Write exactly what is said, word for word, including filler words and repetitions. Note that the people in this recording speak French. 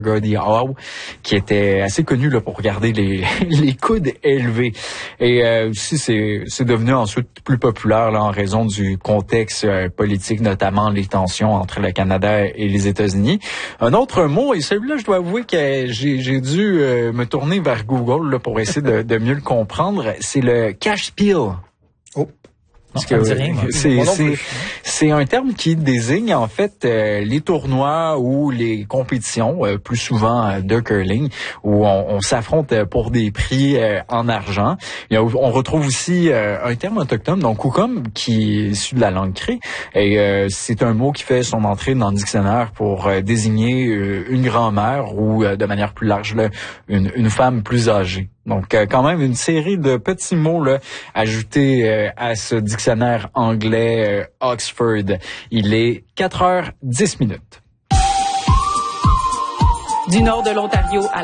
Gordie Howe, qui était assez connu là pour garder les les coudes élevés. Et euh, aussi c'est c'est devenu ensuite plus populaire là en raison du contexte euh, politique, notamment les tensions entre le Canada et les États-Unis. Un autre mot, et celui-là je dois avouer que j'ai j'ai dû euh, me tourner vers Google là pour essayer de, de mieux le comprendre, c'est le cash peel. Oh. Parce que c'est c'est c'est un terme qui désigne en fait euh, les tournois ou les compétitions, euh, plus souvent euh, de curling, où on, on s'affronte pour des prix euh, en argent. Et on, on retrouve aussi euh, un terme autochtone, donc kukum, qui est issu de la langue cree. Et euh, c'est un mot qui fait son entrée dans le dictionnaire pour euh, désigner euh, une grand-mère ou euh, de manière plus large là, une, une femme plus âgée. Donc, euh, quand même, une série de petits mots là ajoutés euh, à ce dictionnaire anglais euh, Oxford. Il est quatre heures dix minutes. Du nord de l'Ontario à